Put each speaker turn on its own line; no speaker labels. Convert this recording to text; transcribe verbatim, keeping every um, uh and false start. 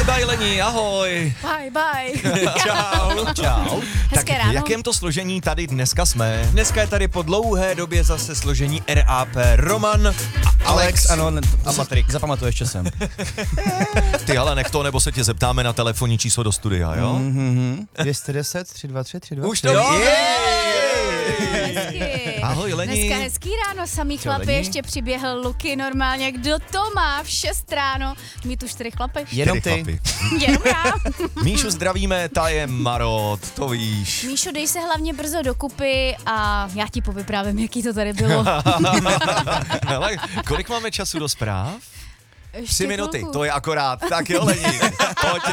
Bye bye Lení, ahoj.
Bye bye.
Čau.
Čau.
Hezké
Tak
ráno.
v jakém to složení tady dneska jsme?
Dneska je tady po dlouhé době zase složení R A P Roman a Alex.
Ano, ne, to
A
si
Patrik.
zapamatuješ časem.
Ty ale nech to, nebo se tě zeptáme na telefonní číslo do studia, jo?
Mhm. dvě stě deset, tři dva tři, tři dva.
Už to ví.
Hezky.
Ahoj, Lení.
Dneska hezký ráno, samý
Čau,
chlapi,
Lení.
ještě přiběhl Luky normálně. Kdo to má v šest ráno? Mít tu čtyři chlapy.
Jenom
Čtyři
ty.
chlapy.
Jenom já.
Míšu zdravíme, ta je marot, to víš.
Míšo, dej se hlavně brzo dokupy a já ti povyprávím, jaký to tady bylo.
Hele, kolik máme času do zpráv?
Ještě
Tři minuty,
chvilku.
to je akorát. Tak jo, Lení, pojď